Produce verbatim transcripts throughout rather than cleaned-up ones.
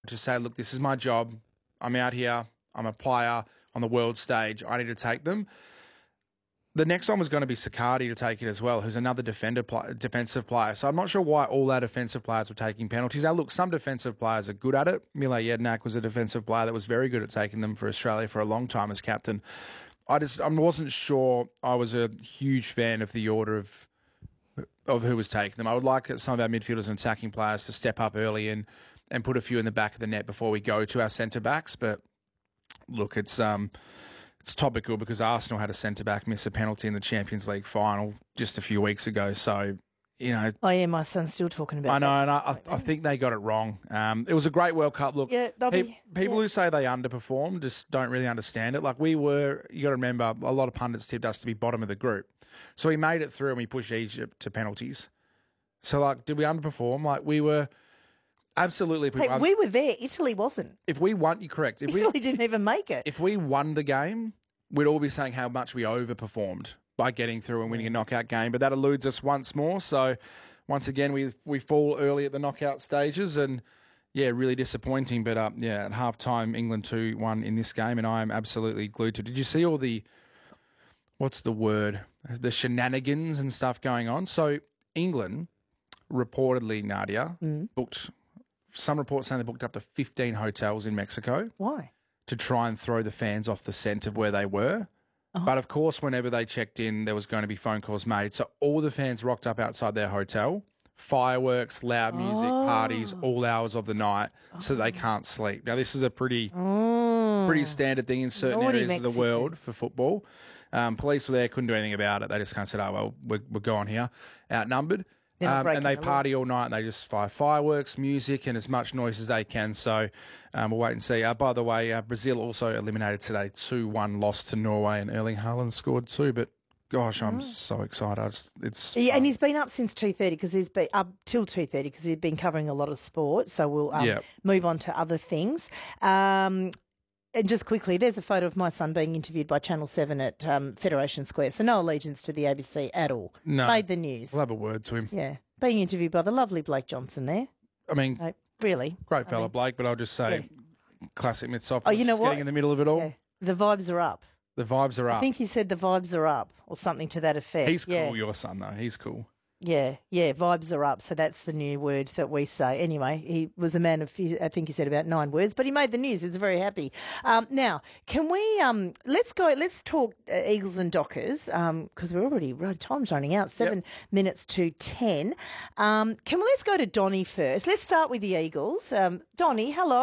to say, look, this is my job. I'm out here. I'm a player on the world stage. I need to take them. The next one was going to be Sicardi to take it as well, who's another defender play, defensive player. So I'm not sure why all our defensive players were taking penalties. Now, look, some defensive players are good at it. Mile Jedinak was a defensive player that was very good at taking them for Australia for a long time as captain. I just I wasn't sure I was a huge fan of the order of of who was taking them. I would like some of our midfielders and attacking players to step up early and, and put a few in the back of the net before we go to our centre-backs. But, look, it's... um. It's topical because Arsenal had a centre-back miss a penalty in the Champions League final just a few weeks ago. So, you know... Oh, yeah, my son's still talking about I know, that. and I, I, I think they got it wrong. Um, it was a great World Cup. Look, yeah, pe- be, people yeah. who say they underperformed just don't really understand it. Like, we were... You got to remember, a lot of pundits tipped us to be bottom of the group. So we made it through and we pushed Egypt to penalties. So, like, did we underperform? Like, we were... Absolutely. If we, hey, won, we were there. Italy wasn't. If we won... You're correct. If Italy we, didn't even make it. If we won the game... We'd all be saying how much we overperformed by getting through and winning a knockout game, but that eludes us once more. So, once again, we we fall early at the knockout stages, and yeah, really disappointing. But uh, yeah, at halftime, England two one in this game, and I am absolutely glued to it. Did you see all the what's the word? The shenanigans and stuff going on. So, England reportedly, Nadia, mm. booked some reports saying they booked up to fifteen hotels in Mexico. Why? To try and throw the fans off the scent of where they were. Uh-huh. But, of course, whenever they checked in, there was going to be phone calls made. So all the fans rocked up outside their hotel, fireworks, loud music, oh. parties, all hours of the night, oh. so they can't sleep. Now, this is a pretty oh. pretty standard thing in certain Naughty areas Mexicans. of the world for football. Um, police were there, couldn't do anything about it. They just kind of said, oh, well, we're, we're going here, outnumbered. Um, and they party all night and they just fire fireworks, music, and as much noise as they can. So um, we'll wait and see. Uh, by the way, uh, Brazil also eliminated today, two one loss to Norway, and Erling Haaland scored too. But gosh, I'm oh. so excited. Just, it's yeah, and he's been up since two thirty because he's been up till two thirty because he's been covering a lot of sport. So we'll um, yep. move on to other things. Um, And just quickly, there's a photo of my son being interviewed by Channel seven at um, Federation Square. So no allegiance to the A B C at all. No. Made the news. We'll have a word to him. Yeah. Being interviewed by the lovely Blake Johnson there. I mean, no, really. Great fella, I mean, Blake, but I'll just say yeah. classic Mitsopoulos. Oh, you know what? Getting in the middle of it all. Yeah. The vibes are up. The vibes are up. I think he said the vibes are up or something to that effect. He's cool, yeah. your son, though. He's cool. Yeah, yeah, vibes are up. So that's the new word that we say. Anyway, he was a man of, I think he said about nine words, but he made the news. He's very happy. Um, now, can we, um, let's go, let's talk uh, Eagles and Dockers, because um, we're already, time's running out, seven yep. minutes to ten. Um, can we, let's go to Donny first. Let's start with the Eagles. Um, Donny, hello.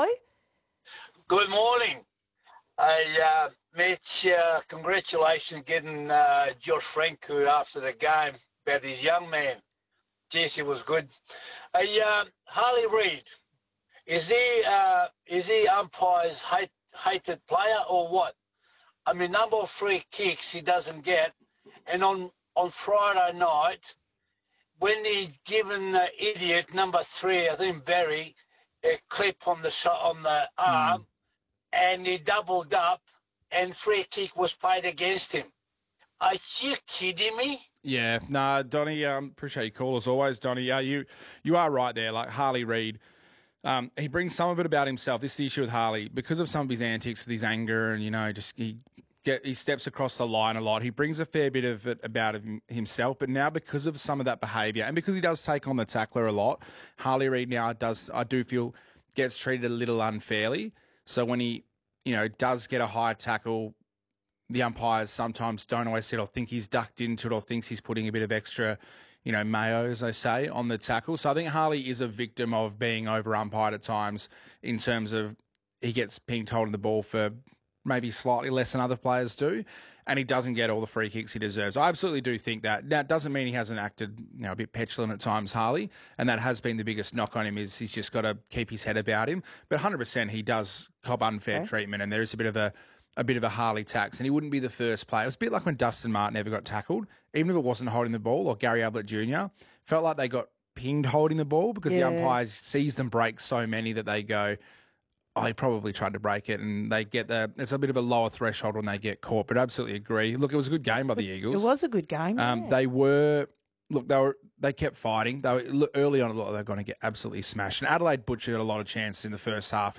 Good morning. Hey, uh, Mitch, uh, congratulations getting uh, Josh Franco after the game. About his young man. Jesse was good. Hey, uh, Harley Reid, is he uh, is he umpire's hate, hated player or what? I mean, number of free kicks he doesn't get, and on on Friday night, when he given the idiot number three, I think Barry, a clip on the shot on the arm, mm. and he doubled up, and free kick was played against him. Are you kidding me? Yeah, no, nah, Donny, um, appreciate your call as always, Donny. Yeah, you you are right there. Like Harley Reid, um, he brings some of it about himself. This is the issue with Harley because of some of his antics, with his anger, and you know, just he get he steps across the line a lot. He brings a fair bit of it about him, himself, but now because of some of that behaviour and because he does take on the tackler a lot, Harley Reid now does I do feel gets treated a little unfairly. So when he you know does get a high tackle, the umpires sometimes don't always see it or think he's ducked into it or thinks he's putting a bit of extra, you know, mayo, as they say, on the tackle. So I think Harley is a victim of being over-umpired at times in terms of he gets pinged holding the ball for maybe slightly less than other players do, and he doesn't get all the free kicks he deserves. I absolutely do think that. Now, it doesn't mean he hasn't acted you know, a bit petulant at times, Harley, and that has been the biggest knock on him is he's just got to keep his head about him. But one hundred percent he does cop unfair okay. treatment, and there is a bit of a a bit of a Harley tax, and he wouldn't be the first player. It was a bit like when Dustin Martin ever got tackled, even if it wasn't holding the ball, or Gary Ablett Junior Felt like they got pinged holding the ball because yeah. the umpires sees them break so many that they go, oh, he probably tried to break it, and they get the, it's a bit of a lower threshold when they get caught, but absolutely agree. Look, it was a good game by the Eagles. It was a good game, um, yeah. They were, look, they were, they kept fighting. They were, early on, they were going to get absolutely smashed, and Adelaide butchered a lot of chances in the first half.